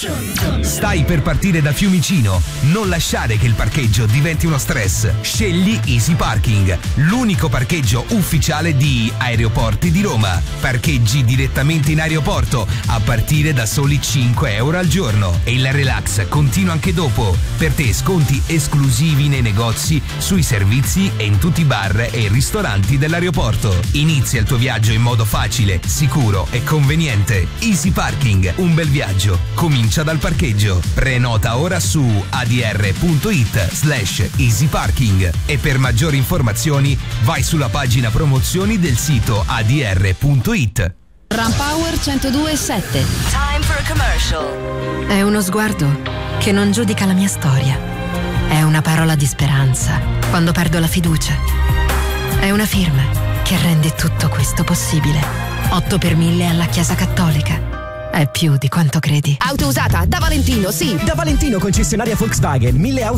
Stai per partire da Fiumicino? Non lasciare che il parcheggio diventi uno stress. Scegli Easy Parking, l'unico parcheggio ufficiale di Aeroporti di Roma. Parcheggi direttamente in aeroporto a partire da soli 5 euro al giorno. E il relax continua anche dopo. Per te sconti esclusivi nei negozi, sui servizi e in tutti i bar e ristoranti dell'aeroporto. Inizia il tuo viaggio in modo facile, sicuro e conveniente. Easy Parking, un bel viaggio. Comincia dal parcheggio. Prenota ora su adr.it/easyparking e per maggiori informazioni vai sulla pagina promozioni del sito adr.it. Rampower 102.7. Time for a commercial. È uno sguardo che non giudica la mia storia. È una parola di speranza quando perdo la fiducia. È una firma che rende tutto questo possibile. 8 per 1000 alla Chiesa Cattolica. È più di quanto credi. Auto usata da Valentino, sì. Da Valentino concessionaria Volkswagen, 1000 auto